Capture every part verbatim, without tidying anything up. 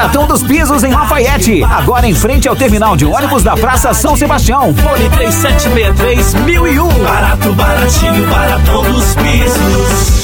Baratão dos Pisos em Lafayette. Agora em frente ao terminal de ônibus da Praça São Sebastião. Fone três sete seis três mil e um. Barato, baratinho, Baratão dos Pisos.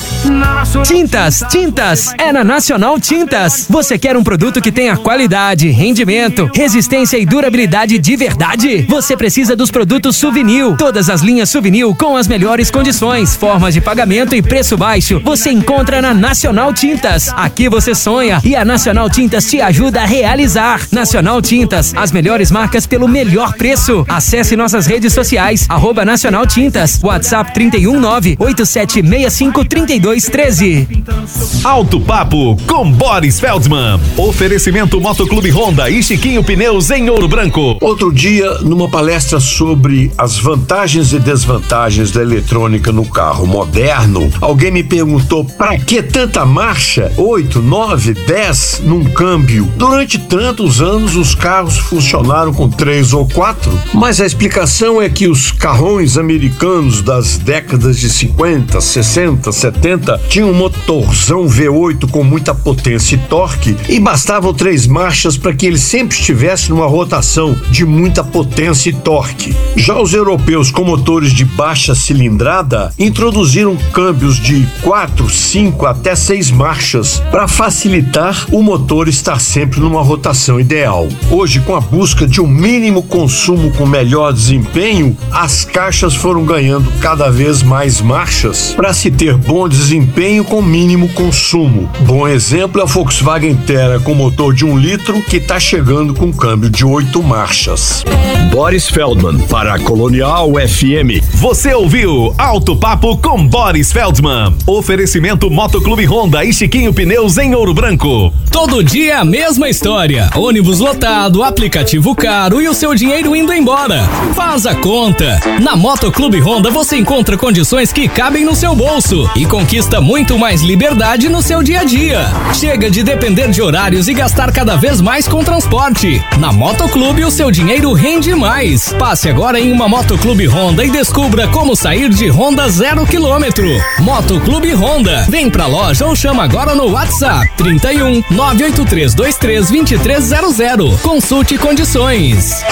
Tintas, tintas, é na Nacional Tintas. Você quer um produto que tenha qualidade, rendimento, resistência e durabilidade de verdade? Você precisa dos produtos Suvinil. Todas as linhas Suvinil com as melhores condições, formas de pagamento e preço baixo. Você encontra na Nacional Tintas. Aqui você sonha e a Nacional Tintas te ajuda a realizar. Nacional Tintas, as melhores marcas pelo melhor preço. Acesse nossas redes sociais, arroba Nacional Tintas, WhatsApp trinta e um nove oito sete seis cinco três dois treze. Alto Papo com Boris Feldman. Oferecimento Motoclube Honda e Chiquinho Pneus em Ouro Branco. Outro dia, numa palestra sobre as vantagens e desvantagens da eletrônica no carro moderno, alguém me perguntou: para que tanta marcha? Oito, nove, dez num câmbio? Durante tantos anos os carros funcionaram com três ou quatro, mas a explicação é que os carrões americanos das décadas de cinquenta, sessenta, setenta tinha um motorzão V oito com muita potência e torque e bastavam três marchas para que ele sempre estivesse numa rotação de muita potência e torque. Já os europeus com motores de baixa cilindrada introduziram câmbios de quatro, cinco até seis marchas para facilitar o motor estar sempre numa rotação ideal. Hoje, com a busca de um mínimo consumo com melhor desempenho, as caixas foram ganhando cada vez mais marchas para se ter bom desempenho Desempenho com mínimo consumo. Bom exemplo é a Volkswagen Terra com motor de um litro que está chegando com câmbio de oito marchas. Boris Feldman para a Colonial F M. Você ouviu Alto Papo com Boris Feldman. Oferecimento Motoclube Honda e Chiquinho Pneus em Ouro Branco. Todo dia a mesma história. Ônibus lotado, aplicativo caro e o seu dinheiro indo embora. Faz a conta. Na Motoclube Honda você encontra condições que cabem no seu bolso e conquista muito mais liberdade no seu dia a dia. Chega de depender de horários e gastar cada vez mais com transporte. Na Motoclube o seu dinheiro rende mais. Passe agora em uma Motoclube Honda e descubra como sair de Honda zero quilômetro. Motoclube Honda. Vem pra loja ou chama agora no WhatsApp trinta e um nove oito três dois três dois três zero zero. Consulte condições.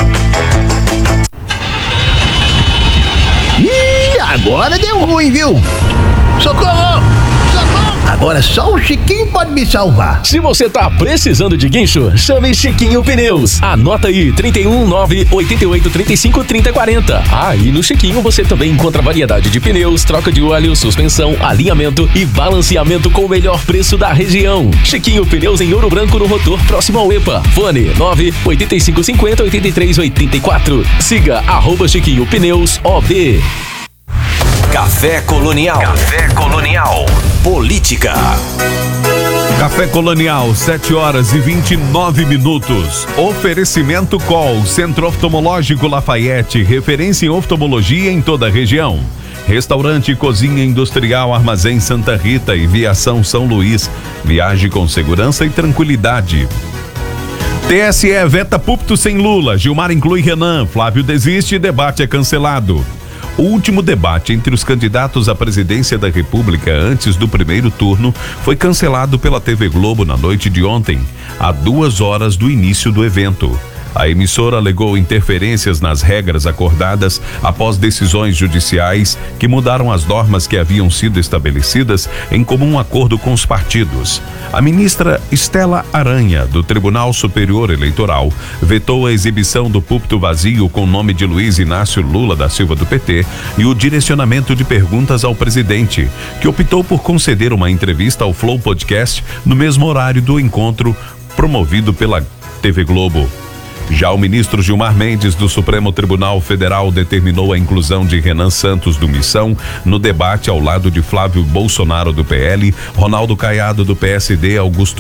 Ih, agora deu ruim, viu? Socorro! Socorro! Agora só o Chiquinho pode me salvar. Se você tá precisando de guincho, chame Chiquinho Pneus. Anota aí, trinta e um nove oito oito trinta e cinco trinta quarenta. Ah, e no Chiquinho você também encontra variedade de pneus, troca de óleo, suspensão, alinhamento e balanceamento com o melhor preço da região. Chiquinho Pneus em Ouro Branco, no Rotor, próximo ao EPA. Fone nove oito cinco cinco zero oito três oito quatro. Siga arroba Chiquinho Pneus O B. Café Colonial. Café Colonial. Política. Café Colonial, sete horas e vinte e nove minutos. Oferecimento Col, Centro Oftalmológico Lafayette, referência em oftalmologia em toda a região. Restaurante Cozinha Industrial Armazém Santa Rita e Viação São Luís. Viaje com segurança e tranquilidade. T S E veta púlpito sem Lula. Gilmar inclui Renan. Flávio desiste e debate é cancelado. O último debate entre os candidatos à presidência da República antes do primeiro turno foi cancelado pela T V Globo na noite de ontem, a duas horas do início do evento. A emissora alegou interferências nas regras acordadas após decisões judiciais que mudaram as normas que haviam sido estabelecidas em comum acordo com os partidos. A ministra Estela Aranha, do Tribunal Superior Eleitoral, vetou a exibição do púlpito vazio com o nome de Luiz Inácio Lula da Silva do P T e o direcionamento de perguntas ao presidente, que optou por conceder uma entrevista ao Flow Podcast no mesmo horário do encontro promovido pela T V Globo. Já o ministro Gilmar Mendes, do Supremo Tribunal Federal, determinou a inclusão de Renan Santos, do Missão, no debate ao lado de Flávio Bolsonaro, do P L, Ronaldo Caiado, do P S D, Augusto